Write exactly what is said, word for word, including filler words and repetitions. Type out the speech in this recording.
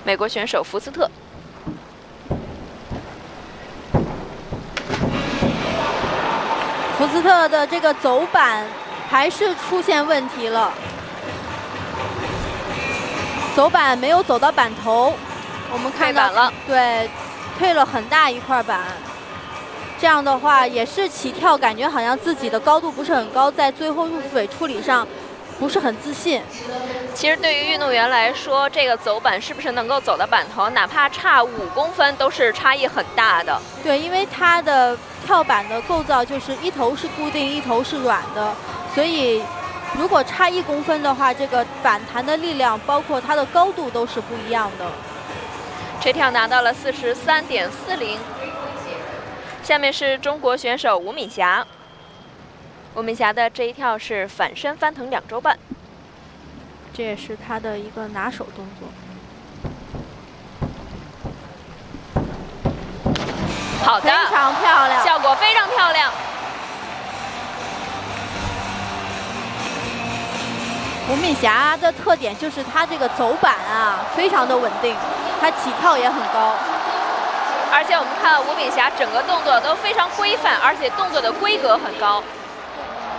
美国选手福斯特。 福斯特的这个走板还是出现问题了，走板没有走到板头，我们看到了， 对，退了很大一块板。这样的话也是起跳，感觉好像自己的高度不是很高，在最后入水处理上不是很自信。 其实对于运动员来说，这个走板是不是能够走到板头，哪怕差五公分，都是差异很大的。 对，因为它的跳板的构造就是一头是固定，一头是软的，所以如果差一公分的话，这个反弹的力量，包括它的高度都是不一样的。 这跳拿到了四十三点四零。下面是中国选手吴敏霞。吴敏霞的这一跳是反身翻腾两周半， 这也是她的一个拿手动作。 好的， 非常漂亮， 效果非常漂亮。 吴敏霞的特点就是她这个走板啊，非常的稳定，她起跳也很高。 而且我们看吴敏霞整个动作都非常规范，而且动作的规格很高。